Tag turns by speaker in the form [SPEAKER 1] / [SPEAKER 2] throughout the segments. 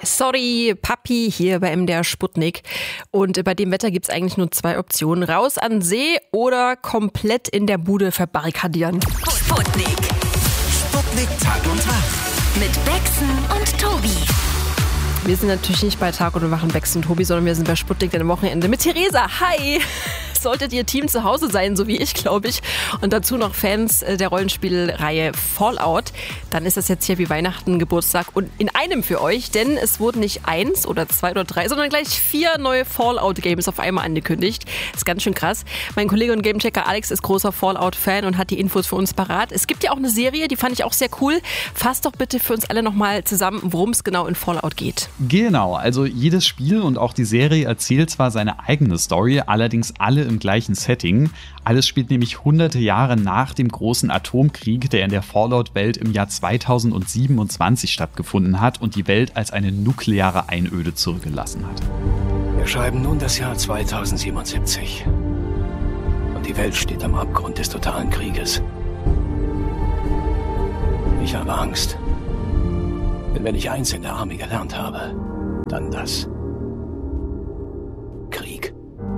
[SPEAKER 1] Sorry, Papi hier bei MDR Sputnik. Und bei dem Wetter gibt's eigentlich nur 2 Optionen. Raus an See oder komplett in der Bude verbarrikadieren.
[SPEAKER 2] Sputnik.
[SPEAKER 3] Sputnik Tag und Wach.
[SPEAKER 2] Mit Bexen und Tobi.
[SPEAKER 1] Wir sind natürlich nicht bei Tag und Wach und Bexen und Tobi, sondern wir sind bei Sputnik am Wochenende mit Theresa. Hi! Solltet ihr Team zu Hause sein, so wie ich, glaube ich, und dazu noch Fans der Rollenspielreihe Fallout, dann ist das jetzt hier wie Weihnachten, Geburtstag und in einem für euch, denn es wurden nicht 1 oder 2 oder 3, sondern gleich 4 neue Fallout-Games auf einmal angekündigt. Das ist ganz schön krass. Mein Kollege und Gamechecker Alex ist großer Fallout-Fan und hat die Infos für uns parat. Es gibt ja auch eine Serie, die fand ich auch sehr cool. Fasst doch bitte für uns alle nochmal zusammen, worum es genau in Fallout geht.
[SPEAKER 4] Genau, also jedes Spiel und auch die Serie erzählt zwar seine eigene Story, allerdings alle im gleichen Setting. Alles spielt nämlich hunderte Jahre nach dem großen Atomkrieg, der in der Fallout-Welt im Jahr 2027 stattgefunden hat und die Welt als eine nukleare Einöde zurückgelassen hat.
[SPEAKER 5] Wir schreiben nun das Jahr 2077. Und die Welt steht am Abgrund des totalen Krieges. Ich habe Angst. Denn wenn ich eins in der Army gelernt habe, dann das. Krieg.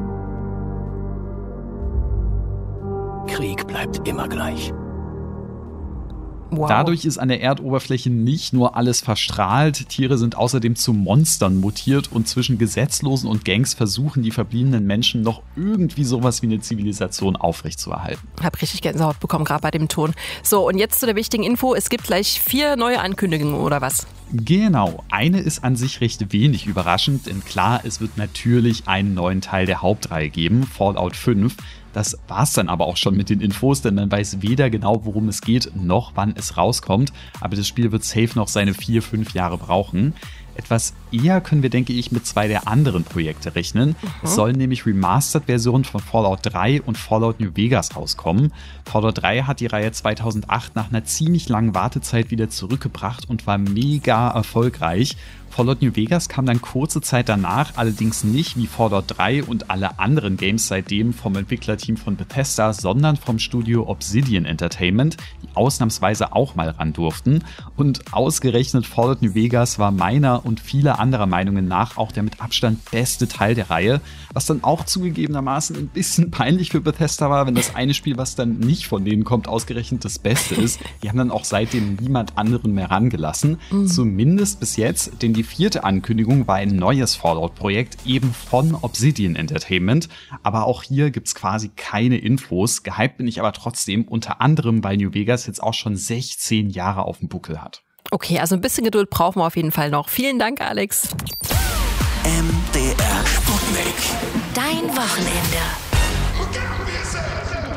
[SPEAKER 5] Krieg bleibt immer gleich.
[SPEAKER 1] Wow.
[SPEAKER 4] Dadurch ist an der Erdoberfläche nicht nur alles verstrahlt, Tiere sind außerdem zu Monstern mutiert und zwischen Gesetzlosen und Gangs versuchen die verbliebenen Menschen noch irgendwie sowas wie eine Zivilisation aufrechtzuerhalten.
[SPEAKER 1] Hab richtig Gänsehaut bekommen, gerade bei dem Ton. So, und jetzt zu der wichtigen Info. Es gibt gleich 4 neue Ankündigungen, oder was?
[SPEAKER 4] Genau, eine ist an sich recht wenig überraschend, denn klar, es wird natürlich einen neuen Teil der Hauptreihe geben, Fallout 5. Das war's dann aber auch schon mit den Infos, denn man weiß weder genau, worum es geht, noch wann es rauskommt. Aber das Spiel wird safe noch seine 4-5 Jahre brauchen. Etwas eher können wir, denke ich, mit 2 der anderen Projekte rechnen. Es sollen nämlich Remastered-Versionen von Fallout 3 und Fallout New Vegas rauskommen. Fallout 3 hat die Reihe 2008 nach einer ziemlich langen Wartezeit wieder zurückgebracht und war mega erfolgreich. Fallout New Vegas kam dann kurze Zeit danach, allerdings nicht wie Fallout 3 und alle anderen Games seitdem vom Entwicklerteam von Bethesda, sondern vom Studio Obsidian Entertainment, die ausnahmsweise auch mal ran durften. Und ausgerechnet Fallout New Vegas war meiner und vieler anderer Meinungen nach auch der mit Abstand beste Teil der Reihe, was dann auch zugegebenermaßen ein bisschen peinlich für Bethesda war, wenn das eine Spiel, was dann nicht von denen kommt, ausgerechnet das Beste ist. Die haben dann auch seitdem niemand anderen mehr rangelassen, zumindest bis jetzt, denn die 4. Ankündigung war ein neues Fallout-Projekt, eben von Obsidian Entertainment. Aber auch hier gibt's quasi keine Infos. Gehypt bin ich aber trotzdem, unter anderem, weil New Vegas jetzt auch schon 16 Jahre auf dem Buckel hat.
[SPEAKER 1] Okay, also ein bisschen Geduld brauchen wir auf jeden Fall noch. Vielen Dank, Alex.
[SPEAKER 3] MDR Sputnik.
[SPEAKER 2] Dein Wochenende.